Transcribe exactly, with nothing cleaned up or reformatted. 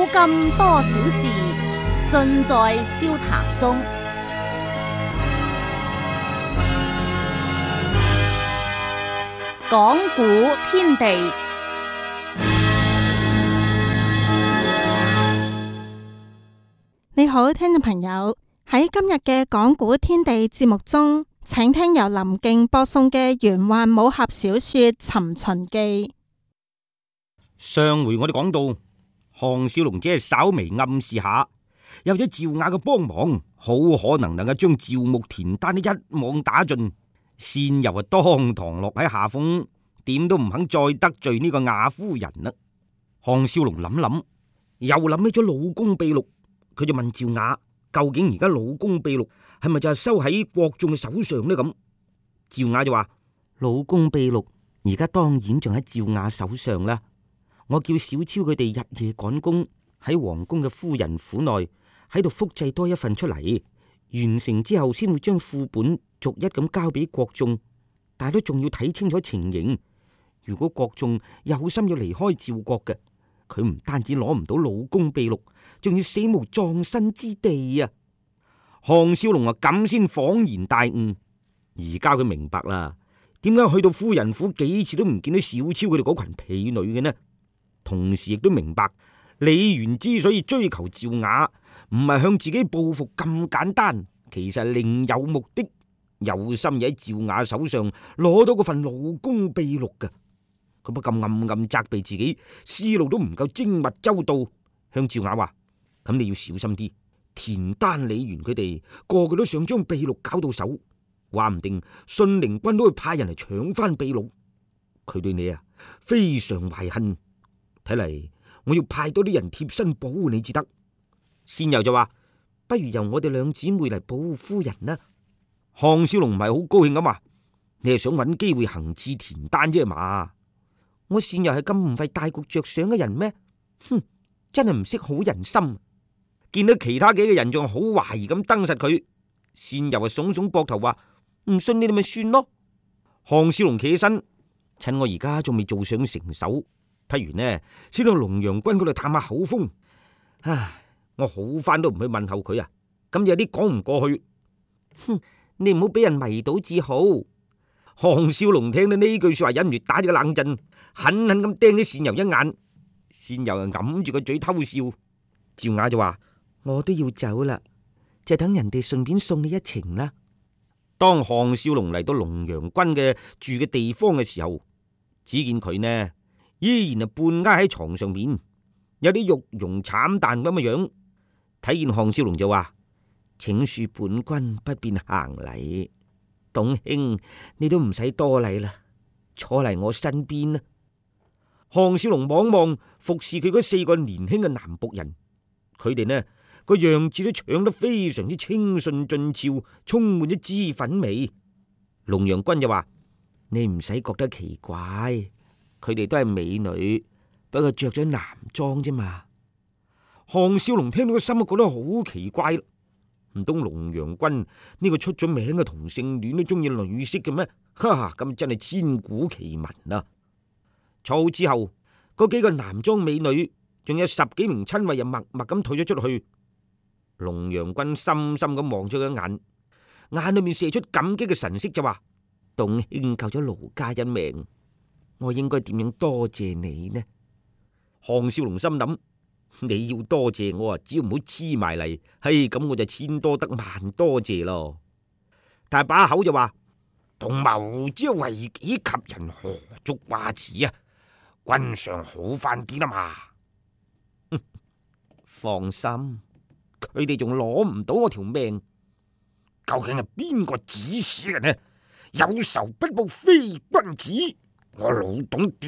金多少事，盡在笑談中。講古天地， 你好，聽眾朋友，喺今日嘅講古天地節目中，請聽由林敬播送嘅玄幻武俠小說《尋秦記》。 上回我哋講到，項少龍只係稍微暗示下，有咗趙雅嘅幫忙，好可能能夠將趙牧、田丹一網打盡。先又係當堂落喺下風，點都唔肯再得罪呢個雅夫人啦。項少龍諗諗，又諗起咗老公秘錄，佢就問趙雅：究竟而家老公秘錄係咪就係收喺國眾嘅手上呢？咁趙雅就話：老公秘錄而家當然仲喺趙雅手上啦。我叫小超佢哋日夜趕工，喺皇宮嘅夫人府內喺度複製多一份出嚟，完成之後先會將副本逐一咁交俾國眾，但係都仲要睇清楚情形。如果國眾有心要離開趙國嘅，佢唔單止攞唔到老公秘錄，仲要死無葬身之地啊！項少龍啊，咁先恍然大悟，而家佢明白啦，點解去到夫人府幾次都唔見到小超佢哋嗰群婢女嘅呢？同時亦都明白李元之所以追求趙雅，唔係向自己報復咁簡單，其實係另有目的，有心要喺趙雅手上攞到嗰份老公秘錄嘅。佢不禁暗暗責備自己思路都唔夠精密周到，向趙雅話：咁你要小心啲，田丹、李元佢哋個個都想將秘錄搞到手，話唔定信陵君都會派人嚟搶翻秘錄。佢對你啊非常懷恨，睇嚟我要派多啲人貼身保護你至得。仙游就話：不如由我哋兩姊妹嚟保護夫人啦。項少龍唔係好高興咁話：你係想揾機會行刺田丹啫嘛？我仙游係咁唔為大局着想嘅人咩？哼，真係唔識好人心。見到其他幾個人仲好懷疑咁瞪實佢，仙游啊聳聳膊頭話：唔信你哋咪算咯。項少龍企起身，趁我而家仲未做上成手，不如呢先到龍陽君嗰度探下口風。唉，我好翻都唔去問候佢啊，咁有啲講唔過去。哼，你唔好俾人迷倒至好。項少龍聽到呢句說話，忍唔住打咗個冷震，狠狠咁盯咗倩柔一眼。倩柔啊揞住個嘴偷笑。趙雅就話：我都要走啦，就等人哋順便送你一程啦。當項少龍嚟到龍陽君嘅住嘅地方嘅時候，只見佢呢依然係半挨喺床上面，有啲玉容慘淡咁嘅樣。睇見項少龍就話：請恕本君不便行禮。董兄，你都唔使多禮啦，坐嚟我身邊啦。項少龍望望服侍佢嗰四個年輕嘅男僕人，佢哋呢個樣子都長得非常之清順俊俏，充滿咗脂粉味。龍陽君就話：你唔使覺得奇怪，佢哋都係美女，不過着咗男裝啫嘛。項少龍聽到個心都覺得好奇怪啦。唔通龍陽君呢個出咗名嘅同性戀都中意女色嘅咩？哈，咁真係千古奇聞啊！坐好之後，嗰幾個男裝美女，仲有十幾名親衛，又默默咁退咗出去。龍陽君深深咁望咗佢一眼，眼裏面射出感激嘅神色，就話：董兄救咗盧家一命，我應該點樣多謝你呢？項少龍心諗：你要多謝我啊，只要唔好黐埋嚟，嘿，咁我就千多得萬多謝咯。但係把口就話：同謀之為己及人，何足掛齒啊？君上好翻啲啦嘛。放心，佢哋仲攞唔到我條命。究竟係邊個指使嘅呢？有仇不報非君子，我老董